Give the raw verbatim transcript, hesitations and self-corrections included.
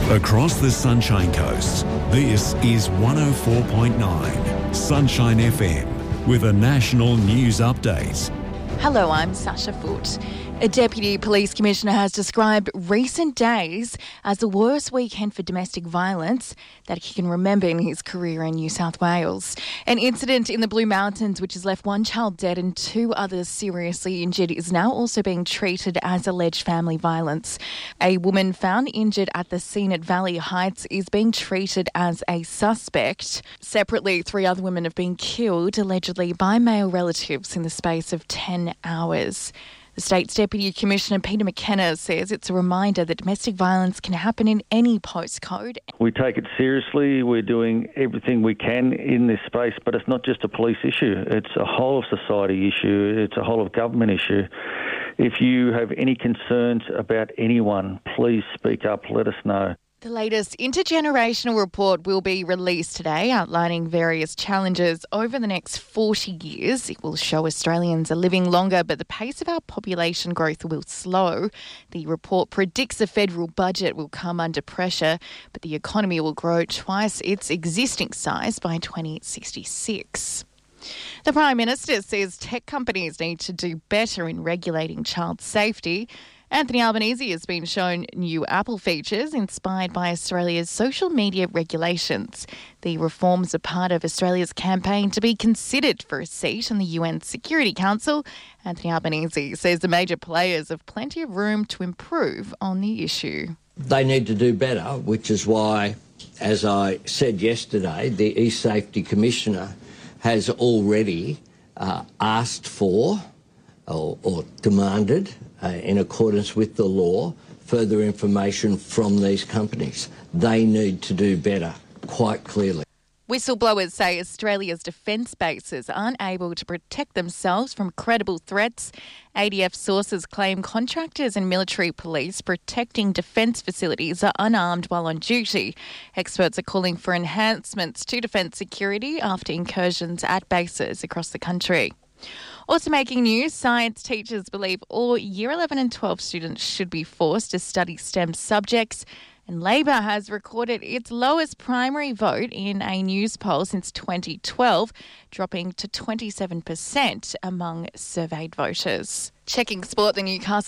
Across the Sunshine Coast, this is one oh four point nine Sunshine F M with a national news update. Hello, I'm Sasha Foote. A Deputy Police Commissioner has described recent days as the worst weekend for domestic violence that he can remember in his career in New South Wales. An incident in the Blue Mountains which has left one child dead and two others seriously injured is now also being treated as alleged family violence. A woman found injured at the scene at Valley Heights is being treated as a suspect. Separately, three other women have been killed, allegedly by male relatives, in the space of ten hours. The State's Deputy Commissioner Peter McKenna says it's a reminder that domestic violence can happen in any postcode. We take it seriously. We're doing everything we can in this space, but it's not just a police issue. It's a whole of society issue. It's a whole of government issue. If you have any concerns about anyone, please speak up. Let us know. The latest intergenerational report will be released today, outlining various challenges over the next forty years. It will show Australians are living longer, but the pace of our population growth will slow. The report predicts the federal budget will come under pressure, but the economy will grow twice its existing size by twenty sixty-six. The Prime Minister says tech companies need to do better in regulating child safety. Anthony Albanese has been shown new Apple features inspired by Australia's social media regulations. The reforms are part of Australia's campaign to be considered for a seat on the U N Security Council. Anthony Albanese says the major players have plenty of room to improve on the issue. They need to do better, which is why, as I said yesterday, the eSafety Commissioner has already uh, asked for or, or demanded, uh, in accordance with the law, further information from these companies. They need to do better, quite clearly. Whistleblowers say Australia's defence bases aren't able to protect themselves from credible threats. A D F sources claim contractors and military police protecting defence facilities are unarmed while on duty. Experts are calling for enhancements to defence security after incursions at bases across the country. Also making news, science teachers believe all Year eleven and twelve students should be forced to study STEM subjects. And Labor has recorded its lowest primary vote in a news poll since twenty twelve, dropping to twenty-seven percent among surveyed voters. Checking sport, the Newcastle